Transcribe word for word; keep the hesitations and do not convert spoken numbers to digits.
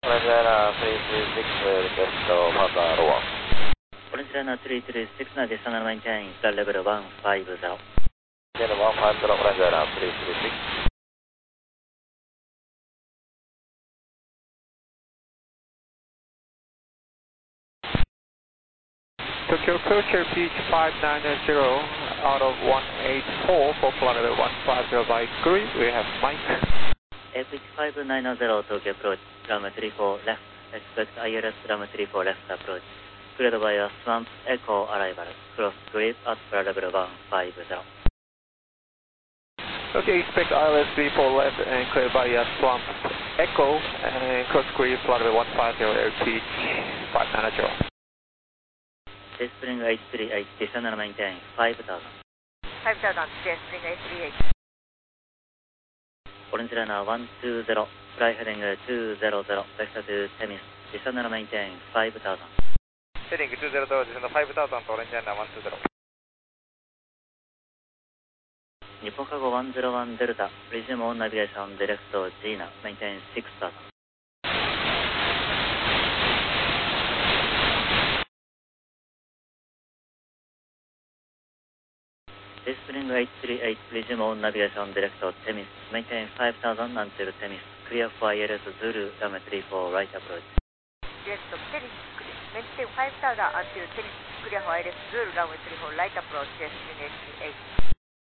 Orange Liner three three six, request Mata Roa. Orange Liner three three six, descend and maintain flight level one five zero. Channel one five zero, Orange Liner three three six. Tokyo Approach Beach five nine zero out of one eight four for flight level one five zero by Korea. We have Mike. F H five nine zero Tokyo Approach, runway three four left, expect I L S runway three four left approach. Cleared by a Swamp Echo arrival, cross grip at flight level one five zero. Okay, expect I L S three four left and cleared by a Swamp Echo and cross grip flight level one five zero L P five nine zero. Spring H three H, descend and maintain five thousand. five thousand, Spring H three H. Orange Liner one two zero, fly heading two zero zero, vector to Temis, descend and maintain five thousand. Heading two zero zero, descend five thousand, Orange Liner one two zero. Nippon Cargo one zero one Delta, resume on navigation direct to Gina, maintain six thousand. Spring H three H, resume on navigation direct to Temis, maintain five thousand until Temis, clear for I L S Zulu, runway three four right approach. Direct to Temis, maintain five thousand until Temis, clear for I L S Zulu, runway three four right approach, Spring H three H.